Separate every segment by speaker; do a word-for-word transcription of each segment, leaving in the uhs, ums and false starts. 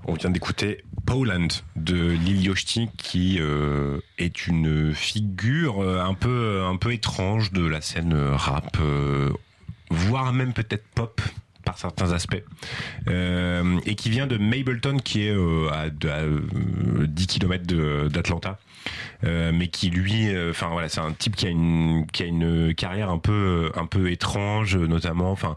Speaker 1: On vient d'écouter Poland de Lil Yachty, qui euh, est une figure un peu un peu étrange de la scène rap, euh, voire même peut-être pop par certains aspects, euh, et qui vient de Mableton, qui est euh, à, à euh, dix kilomètres de, d'Atlanta, euh, mais qui lui, enfin euh, voilà, c'est un type qui a une qui a une carrière un peu un peu étrange, notamment, enfin.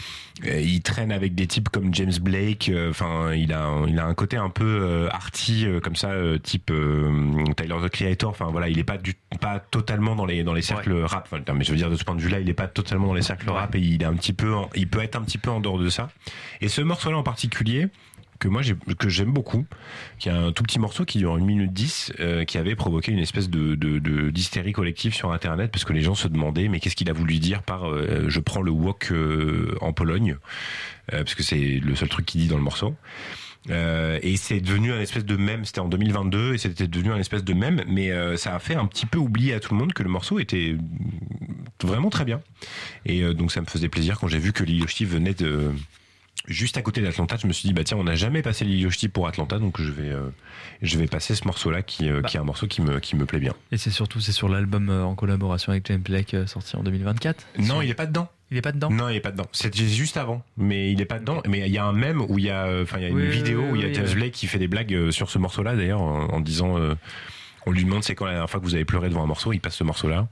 Speaker 1: Il traîne avec des types comme James Blake. Enfin, euh, il a un, il a un côté un peu euh, arty, euh, comme ça, euh, type euh, Tyler the Creator. Enfin voilà, il est pas du pas totalement dans les dans les cercles ouais. rap. Enfin, mais je veux dire, de ce point de vue-là, il est pas totalement dans les cercles ouais. rap, et il est un petit peu, en, il peut être un petit peu en dehors de ça. Et ce morceau-là en particulier, que moi j'ai, que j'aime beaucoup, qui est un tout petit morceau qui dure une minute dix, euh, qui avait provoqué une espèce de, de, de d'hystérie collective sur internet, parce que les gens se demandaient mais qu'est-ce qu'il a voulu dire par euh, je prends le wok euh, en Pologne, euh, parce que c'est le seul truc qu'il dit dans le morceau. Euh, et c'est devenu un espèce de mème. C'était en deux mille vingt-deux et c'était devenu un espèce de mème, mais euh, ça a fait un petit peu oublier à tout le monde que le morceau était vraiment très bien. Et euh, donc ça me faisait plaisir quand j'ai vu que Lil Yachty venait de juste à côté d'Atlanta. Je me suis dit bah tiens, on n'a jamais passé Lil Yachty pour Atlanta, donc je vais euh, je vais passer ce morceau là qui euh, bah. qui est un morceau qui me qui me plaît bien.
Speaker 2: Et c'est surtout c'est sur l'album euh, en collaboration avec James Blake euh, sorti en deux mille vingt-quatre.
Speaker 1: Non,
Speaker 2: sur...
Speaker 1: il est pas dedans.
Speaker 2: Il est pas dedans.
Speaker 1: Non, il est pas dedans. C'est juste avant, mais il est pas dedans. Mais il y a un mème où il y a, enfin, il y a une
Speaker 2: oui,
Speaker 1: vidéo
Speaker 2: oui,
Speaker 1: où il y a
Speaker 2: oui,
Speaker 1: James
Speaker 2: oui.
Speaker 1: Blake qui fait des blagues sur ce morceau-là, d'ailleurs, en, en disant, euh, on lui demande c'est quand la dernière fois que vous avez pleuré devant un morceau, il passe ce morceau-là.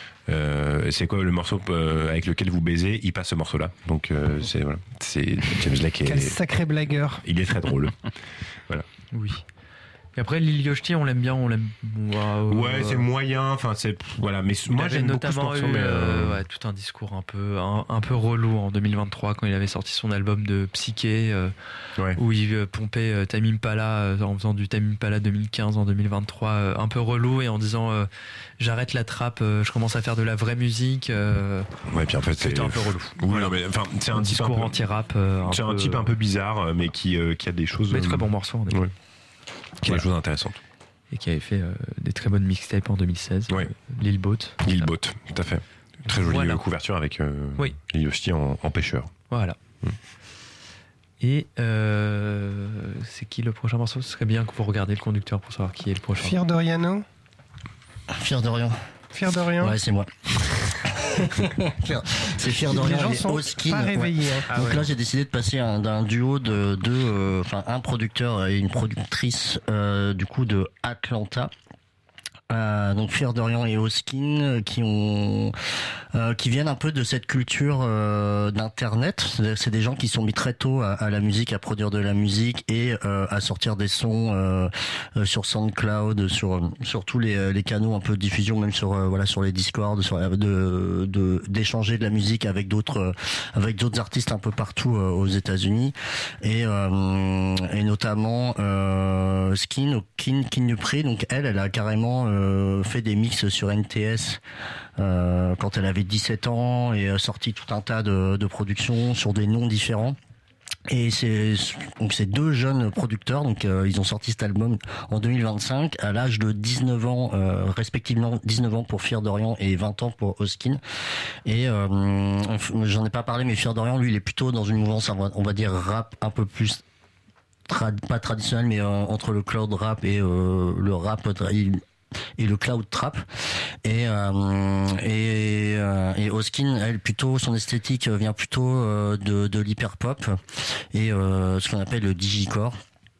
Speaker 1: Euh, c'est quoi le morceau euh, avec lequel vous baisez, il passe ce morceau-là. Donc euh, c'est voilà, c'est James Blake.
Speaker 3: Quel
Speaker 1: est,
Speaker 3: sacré blagueur.
Speaker 1: Il est très drôle. Voilà.
Speaker 2: Oui. Et après Lil Yachty, on l'aime bien, on l'aime. Wow,
Speaker 1: ouais,
Speaker 2: euh...
Speaker 1: c'est moyen. Enfin, c'est voilà. Mais
Speaker 2: il
Speaker 1: moi, j'aime beaucoup ce morceau.
Speaker 2: Eu,
Speaker 1: mais euh...
Speaker 2: ouais, tout un discours un peu, un, un peu relou en deux mille vingt-trois quand il avait sorti son album de Psyché, euh,
Speaker 1: ouais.
Speaker 2: où il euh, pompait euh, Tame Impala euh, en faisant du Tame Impala deux mille quinze en deux mille vingt-trois, euh, un peu relou, et en disant euh, j'arrête la trappe, euh, je commence à faire de la vraie musique. Euh,
Speaker 1: ouais, puis en fait,
Speaker 2: c'était un peu relou.
Speaker 1: Oui, voilà. non, mais enfin, c'est un,
Speaker 2: un discours
Speaker 1: un peu...
Speaker 2: anti-rap. Euh,
Speaker 1: c'est
Speaker 2: un
Speaker 1: un
Speaker 2: peu...
Speaker 1: type un peu bizarre, mais qui euh, qui a des choses.
Speaker 2: Mais très bon morceau.
Speaker 1: Ouais. Qui a
Speaker 2: voilà.
Speaker 1: des choses intéressantes.
Speaker 2: Et qui avait fait euh, des très bonnes mixtapes en deux mille seize.
Speaker 1: Oui.
Speaker 2: Euh, Lil Boat.
Speaker 1: Lil Boat, tout à fait. Très jolie
Speaker 2: voilà.
Speaker 1: couverture avec euh,
Speaker 2: oui.
Speaker 1: Lil Yachty en, en pêcheur.
Speaker 2: Voilà. Mm. Et euh, c'est qui le prochain morceau ? Ce serait bien que vous regardiez le conducteur pour savoir qui est le prochain.
Speaker 3: Fier Doriano.
Speaker 4: Fier Dorian.
Speaker 3: Fier Dorian.
Speaker 4: Ouais, c'est moi. C'est Fier Dorian et Oskin.
Speaker 3: Pas réveillés.
Speaker 4: Ouais.
Speaker 3: Ah
Speaker 4: Donc
Speaker 3: ouais.
Speaker 4: là, j'ai décidé de passer un, d'un duo de deux, enfin euh, un producteur et une productrice euh, du coup de Atlanta. Euh, donc Fier Dorian et Oskin euh, qui ont euh, qui viennent un peu de cette culture euh, d'internet. C'est, c'est des gens qui sont mis très tôt à, à la musique, à produire de la musique et euh, à sortir des sons euh, euh, sur SoundCloud, sur sur tous les les canaux un peu de diffusion, même sur euh, voilà sur les Discord, sur de de d'échanger de la musique avec d'autres euh, avec d'autres artistes un peu partout euh, aux États-Unis et euh, et notamment euh, Skin Kin Kinupri. Donc elle, elle a carrément euh, fait des mix sur N T S euh, quand elle avait dix-sept ans et a sorti tout un tas de, de productions sur des noms différents. Et c'est donc c'est deux jeunes producteurs, donc euh, ils ont sorti cet album en deux mille vingt-cinq à l'âge de dix-neuf ans, euh, respectivement dix-neuf ans pour Fier Dorian et vingt ans pour Oskin. Et euh, j'en ai pas parlé, mais Fier Dorian, lui, il est plutôt dans une mouvance, on va dire rap un peu plus trad, pas traditionnel, mais euh, entre le cloud rap et euh, le rap et le cloud trap. Et euh, et euh, et Oskin, elle, plutôt son esthétique vient plutôt euh, de de l'hyper pop et euh, ce qu'on appelle le digicore.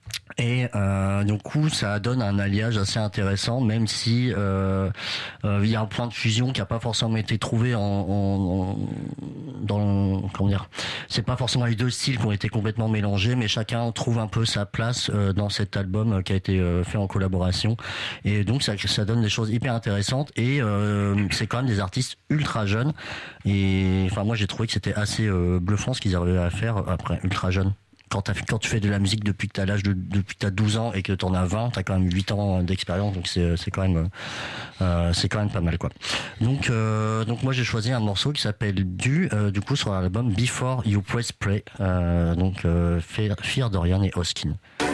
Speaker 4: Et euh, du coup, ça donne un alliage assez intéressant, même si euh, euh, il y a un point de fusion qui a pas forcément été trouvé en, en, en dans comment dire. C'est pas forcément les deux styles qui ont été complètement mélangés, mais chacun trouve un peu sa place euh, dans cet album qui a été euh, fait en collaboration. Et donc ça, ça donne des choses hyper intéressantes. Et euh, c'est quand même des artistes ultra jeunes. Et enfin, moi, j'ai trouvé que c'était assez euh, bluffant ce qu'ils arrivaient à faire après ultra jeunes. Quand, t'as, quand tu fais de la musique depuis que t'as l'âge de, depuis que t'as douze ans et que t'en as vingt, t'as quand même huit ans d'expérience, donc c'est, c'est quand même, euh, c'est quand même pas mal, quoi. Donc, euh, donc moi j'ai choisi un morceau qui s'appelle Du, euh, du coup sur l'album Before You Press Play, euh, donc, euh, Fear Dorian et Oskin.